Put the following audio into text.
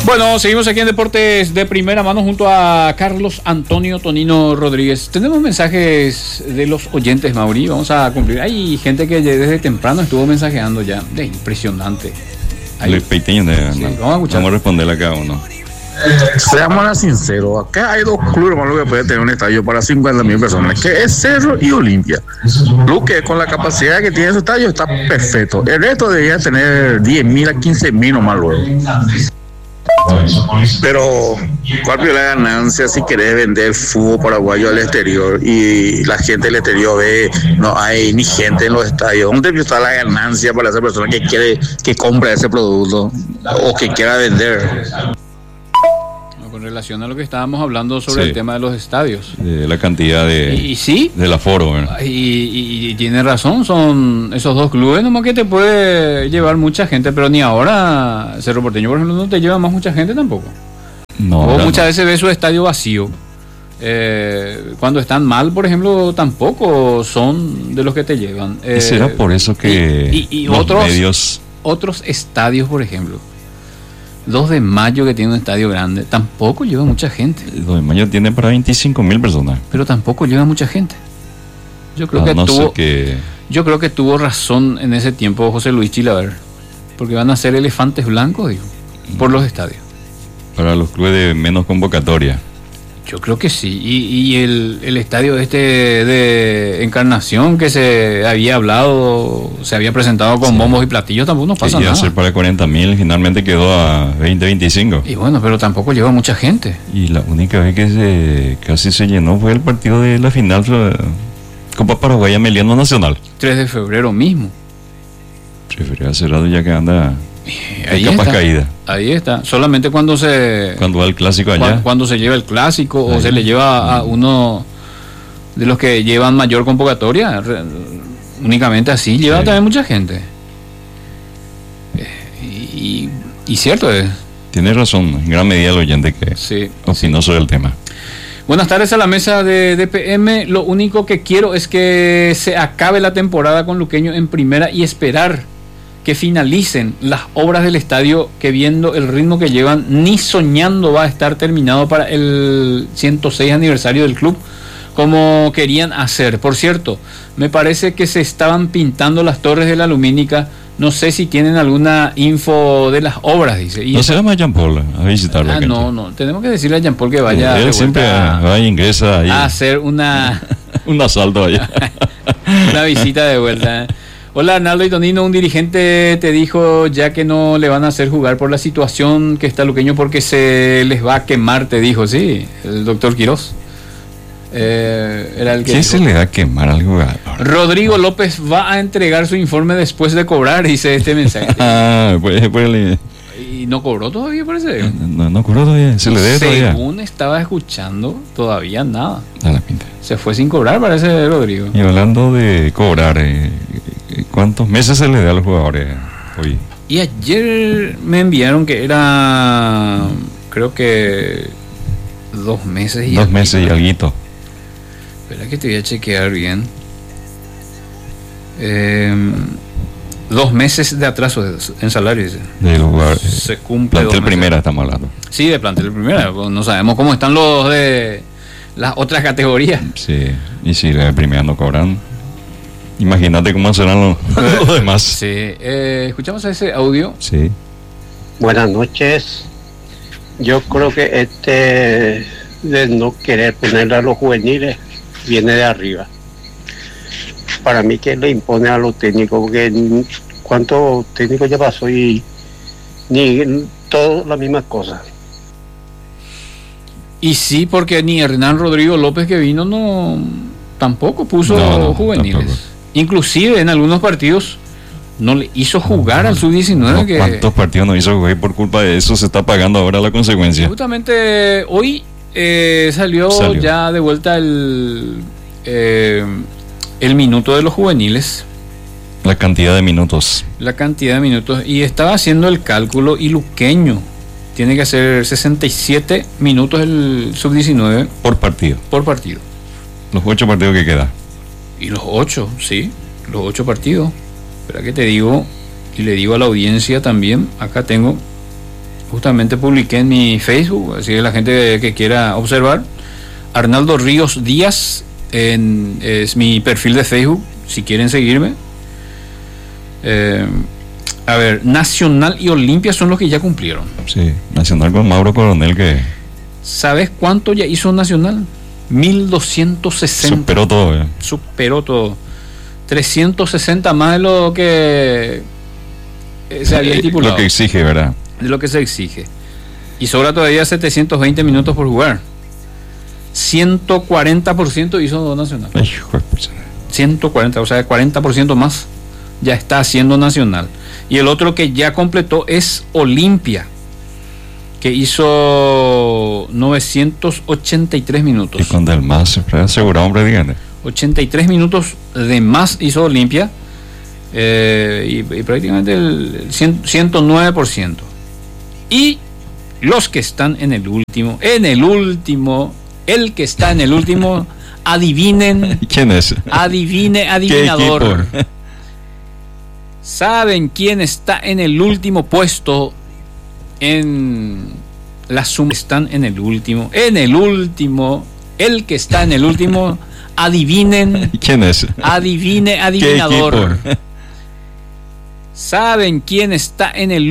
Bueno, seguimos aquí en Deportes de Primera Mano junto a Carlos Antonio Tonino Rodríguez. Tenemos mensajes de los oyentes, Mauri, vamos a cumplir. Hay gente que desde temprano estuvo mensajeando ya, impresionante. Luis Peiteño, sí, vamos a responderle a cada uno. Seamos sinceros, acá hay dos clubes hermano, que puede tener un estadio para 50.000 personas, que es Cerro y Olimpia. Luque, con la capacidad que tiene ese estadio, está perfecto. El resto debería tener 10.000 a 15.000 nomás luego. Pero, ¿cuál es la ganancia si querés vender fútbol paraguayo al exterior y la gente del exterior ve, no hay ni gente en los estadios? ¿Dónde está la ganancia para esa persona que quiere, que compra ese producto o que quiera vender? Con relación a lo que estábamos hablando sobre el tema de los estadios, de la cantidad de sí, del aforo, ¿verdad? Y tiene razón, son esos dos clubes nomás que te puede llevar mucha gente, pero ni ahora Cerro Porteño, por ejemplo, no te lleva más mucha gente tampoco. O muchas veces ves su estadio vacío. Cuando están mal, por ejemplo, tampoco son de los que te llevan. ¿Y será por eso que los otros estadios, por ejemplo, 2 de Mayo, que tiene un estadio grande, tampoco lleva mucha gente. 2 de Mayo tiene para 25.000 personas. Pero tampoco lleva mucha gente. Yo creo yo creo que tuvo razón en ese tiempo José Luis Chilaver, porque van a ser elefantes blancos, digo, por los estadios. Para los clubes de menos convocatoria. Yo creo que sí. Y el estadio de Encarnación, que se había hablado, se había presentado con bombos y platillos, tampoco nos pasa nada. Iba a ser para 40.000, finalmente quedó a 20-25. Y bueno, pero tampoco lleva mucha gente. Y la única vez que casi se llenó fue el partido de la final Copa Paraguaya Meliano Nacional. 3 de febrero mismo. 3 de febrero cerrado ya que anda... Ahí capa está, caída. Ahí está. Solamente cuando va el clásico allá. Cuando se lleva el clásico o se le lleva a uno de los que llevan mayor convocatoria, únicamente así lleva también mucha gente. Y cierto es. Tiene razón, en gran medida el oyente que opinó sobre el tema. Buenas tardes a la mesa de DPM. Lo único que quiero es que se acabe la temporada con Luqueño en primera y esperar que finalicen las obras del estadio, que viendo el ritmo que llevan, ni soñando va a estar terminado para el 106 aniversario del club como querían hacer. Por cierto, me parece que se estaban pintando las torres de la Lumínica. No sé si tienen alguna info de las obras, dice. No se llama Jean Paul a visitarlo. No, tenemos que decirle a Jean Paul que vaya. Él siempre va y ingresa ahí a hacer un asalto allá. Una visita de vuelta. Hola Arnaldo y Tonino, un dirigente te dijo ya que no le van a hacer jugar por la situación que está Luqueño porque se les va a quemar, te dijo, sí, el doctor Quirós. Era el que ¿Qué se le da a quemar al jugador? Rodrigo López va a entregar su informe después de cobrar, dice este mensaje. ¿Y no cobró todavía, parece? No cobró todavía, se le debe todavía. Según estaba escuchando, todavía nada. A la pinta. Se fue sin cobrar, parece, Rodrigo. Y hablando de cobrar, ¿cuántos meses se le da a los jugadores hoy? Y ayer me enviaron que era, creo que 2 meses y 2 meses y alguito. Espera que te voy a chequear bien. 2 meses de atraso en salarios. De los jugadores. Se cumple. Plantel primera estamos hablando. Sí, de plantel primera. No sabemos cómo están los de las otras categorías. Sí, y si de primera no cobran, imagínate cómo serán los demás. Sí, escuchamos ese audio. Sí. Buenas noches. Yo creo que de no querer ponerle a los juveniles viene de arriba. Para mí que le impone a los técnicos, porque cuántos técnicos ya pasó y ni todo la misma cosa. Y sí, porque ni Hernán Rodrigo López que vino tampoco puso juveniles. Tampoco. Inclusive en algunos partidos no le hizo jugar al sub-19. ¿Cuántos partidos no hizo jugar? Por culpa de eso se está pagando ahora la consecuencia. Justamente hoy salió ya de vuelta el minuto de los juveniles. La cantidad de minutos. Y estaba haciendo el cálculo y Luqueño tiene que hacer 67 minutos el sub-19 por partido. Los 8 partidos que quedan. Y los 8 partidos. Espera que te digo, y le digo a la audiencia también, acá tengo justamente publiqué en mi Facebook, así que la gente que quiera observar, Arnaldo Ríos Díaz es mi perfil de Facebook, si quieren seguirme. A ver, Nacional y Olimpia son los que ya cumplieron. Sí, Nacional con Mauro Coronel, que ¿sabes cuánto ya hizo Nacional? 1260. superó todo. Superó todo. 360 más de lo que se había estipulado. Lo que exige, ¿verdad? De lo que se exige. Y sobra todavía 720 minutos por jugar. 140% hizo Nacional. Ay, hijo de pucha. 140, o sea, 40% más ya está haciendo Nacional. Y el otro que ya completó es Olimpia, que hizo 983 minutos. Y con Del Más, asegurado, hombre, díganle. 83 minutos de más hizo Olimpia, y prácticamente el 109%. Y los que están en el último, el que está en el último, adivinen. ¿Quién es? Adivine, adivinador. ¿Saben quién está en el último puesto en la suma? Están en el último, el que está en el último, adivinen. ¿Quién es? Adivine, adivinador. ¿Saben quién está en el